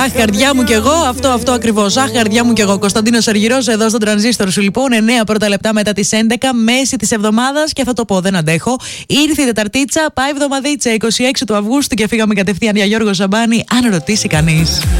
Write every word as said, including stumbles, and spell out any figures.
Αχ, καρδιά μου κι εγώ, αυτό, αυτό ακριβώς. Αχ, καρδιά μου κι εγώ. Κωνσταντίνος Αργυρός εδώ στον Τρανζίστορ σου, λοιπόν. εννέα πρώτα λεπτά μετά τις έντεκα, μέση της εβδομάδας. Και θα το πω, δεν αντέχω. Ήρθε η Τεταρτίτσα, πάει εβδομαδίτσα, είκοσι έξι του Αυγούστου και φύγαμε κατευθείαν για Γιώργο Σαμπάνη, αν ρωτήσει κανείς.